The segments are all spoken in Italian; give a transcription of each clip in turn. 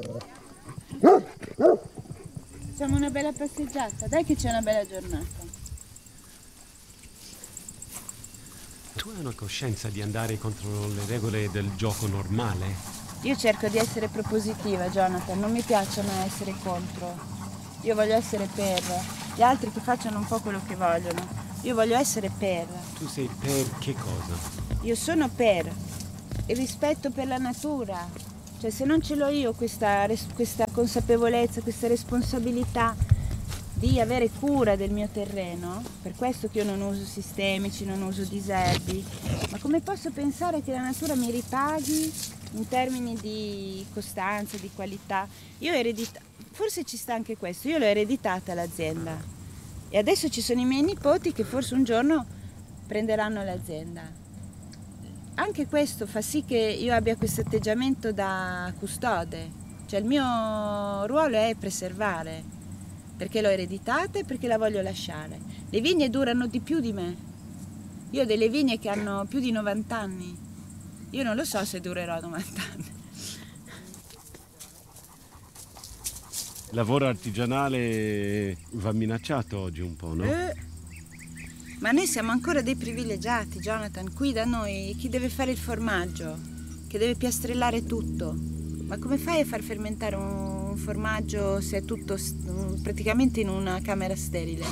Facciamo una bella passeggiata, dai che c'è una bella giornata. Tu hai una coscienza di andare contro le regole del gioco normale? Io cerco di essere propositiva, Jonathan, non mi piacciono essere contro. Io voglio essere per gli altri che facciano un po' quello che vogliono. Io voglio essere per. Tu sei per che cosa? Io sono per il rispetto per la natura. Cioè se non ce l'ho io questa consapevolezza, questa responsabilità di avere cura del mio terreno, per questo che io non uso sistemici, non uso diserbi, ma come posso pensare che la natura mi ripaghi in termini di costanza, di qualità? Io forse ci sta anche questo, io l'ho ereditata l'azienda e adesso ci sono i miei nipoti che forse un giorno prenderanno l'azienda. Anche questo fa sì che io abbia questo atteggiamento da custode, cioè il mio ruolo è preservare, perché l'ho ereditata e perché la voglio lasciare. Le vigne durano di più di me, io ho delle vigne che hanno più di 90 anni, io non lo so se durerò 90 anni. Il lavoro artigianale va minacciato oggi un po', no? Ma noi siamo ancora dei privilegiati, Jonathan. Qui da noi chi deve fare il formaggio, che deve piastrellare tutto. Ma come fai a far fermentare un formaggio se è tutto praticamente in una camera sterile?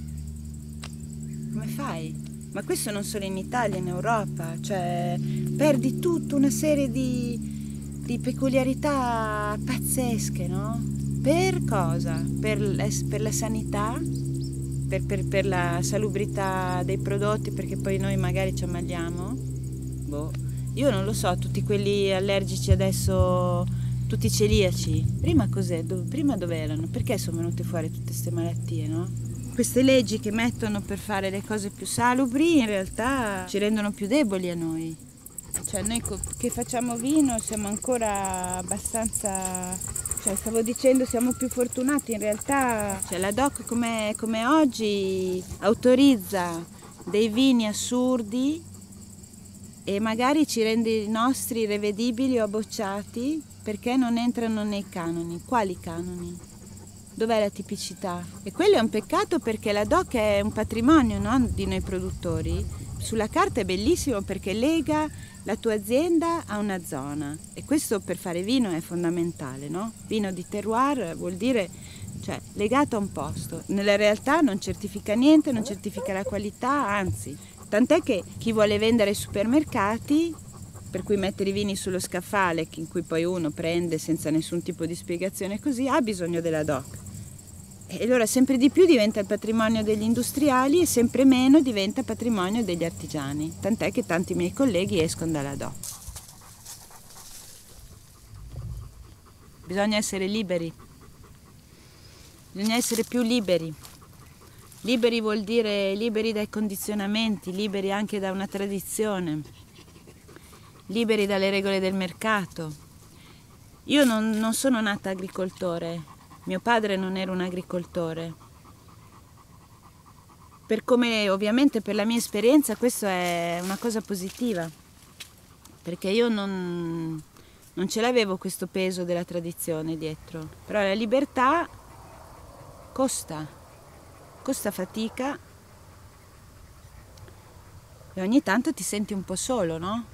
Come fai? Ma questo non solo in Italia, in Europa. Cioè, perdi tutta una serie di peculiarità pazzesche, no? Per cosa? Per la sanità? Per la salubrità dei prodotti, perché poi noi magari ci ammaliamo? Boh, io non lo so, tutti quelli allergici adesso, tutti celiaci. Prima cos'è? Prima dove erano? Perché sono venute fuori tutte queste malattie, no? Queste leggi che mettono per fare le cose più salubri in realtà ci rendono più deboli a noi. Cioè noi che facciamo vino siamo ancora abbastanza... Cioè, stavo dicendo siamo più fortunati, in realtà cioè, la DOC come oggi autorizza dei vini assurdi e magari ci rende i nostri irrevedibili o bocciati perché non entrano nei canoni. Quali canoni? Dov'è la tipicità? E quello è un peccato perché la DOC è un patrimonio, no, di noi produttori. Sulla carta è bellissimo perché lega la tua azienda a una zona e questo per fare vino è fondamentale, no? Vino di terroir vuol dire cioè, legato a un posto. Nella realtà non certifica niente, non certifica la qualità, anzi, tant'è che chi vuole vendere ai supermercati, per cui mettere i vini sullo scaffale in cui poi uno prende senza nessun tipo di spiegazione così, ha bisogno della DOC. E allora sempre di più diventa il patrimonio degli industriali e sempre meno diventa patrimonio degli artigiani, tant'è che tanti miei colleghi escono dalla DOC. Bisogna essere liberi, bisogna essere più liberi. Liberi vuol dire liberi dai condizionamenti, liberi anche da una tradizione, liberi dalle regole del mercato. Io non sono nata agricoltore. Mio padre non era un agricoltore. Per come, ovviamente, per la mia esperienza, questo è una cosa positiva. Perché io non ce l'avevo questo peso della tradizione dietro. Però la libertà costa fatica e ogni tanto ti senti un po' solo, no?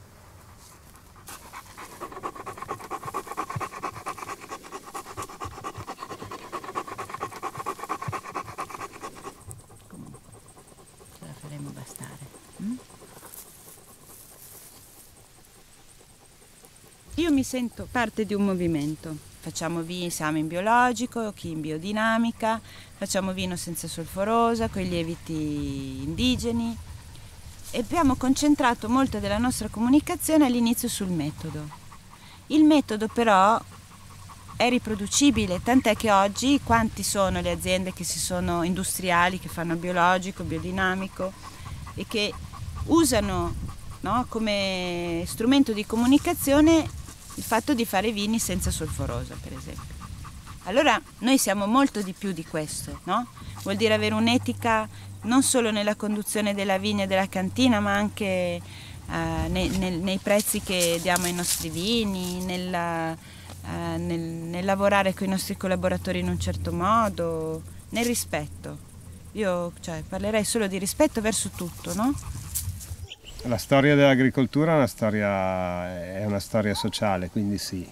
Io mi sento parte di un movimento, facciamo vino, siamo in biologico, chi in biodinamica, facciamo vino senza solforosa, con i lieviti indigeni e abbiamo concentrato molto della nostra comunicazione all'inizio sul metodo. Il metodo però è riproducibile, tant'è che oggi quanti sono le aziende che industriali che fanno biologico, biodinamico e che usano, no, come strumento di comunicazione il fatto di fare vini senza solforosa, per esempio. Allora noi siamo molto di più di questo, no? Vuol dire avere un'etica non solo nella conduzione della vigna e della cantina, ma anche nei prezzi che diamo ai nostri vini, nel lavorare con i nostri collaboratori in un certo modo, nel rispetto. Io parlerei solo di rispetto verso tutto, no? La storia dell'agricoltura è una storia sociale, quindi sì,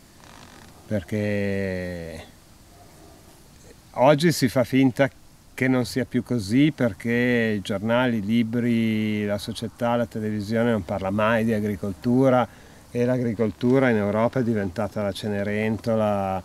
perché oggi si fa finta che non sia più così, perché i giornali, i libri, la società, la televisione non parla mai di agricoltura, e l'agricoltura in Europa è diventata la Cenerentola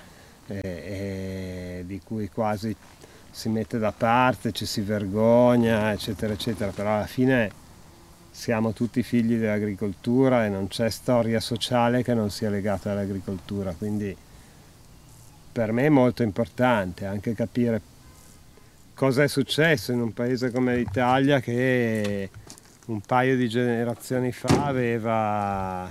di cui quasi si mette da parte, ci si vergogna, eccetera, eccetera, però alla fine siamo tutti figli dell'agricoltura e non c'è storia sociale che non sia legata all'agricoltura, quindi per me è molto importante anche capire cosa è successo in un paese come l'Italia, che un paio di generazioni fa aveva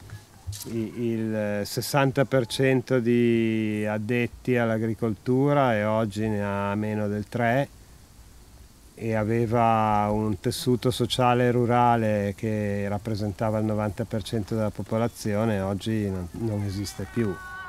il 60% di addetti all'agricoltura e oggi ne ha meno del 3%, e aveva un tessuto sociale rurale che rappresentava il 90% della popolazione, oggi non esiste più.